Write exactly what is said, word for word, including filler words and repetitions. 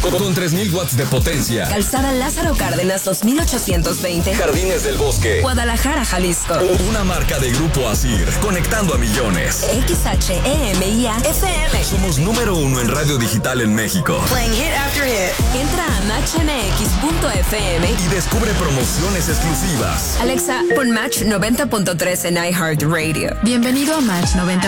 con tres mil watts de potencia. Calzada Lázaro Cárdenas dos mil ochocientos veinte. Jardines del Bosque, Guadalajara, Jalisco. Una marca de Grupo Asir, conectando a millones. X H E M I A F M. Somos número uno en radio digital en México. Playing hit after hit. Entra a match m x punto f m y descubre promociones exclusivas. Alexa, pon Match noventa punto tres en iHeartRadio. Bienvenido a Match noventa.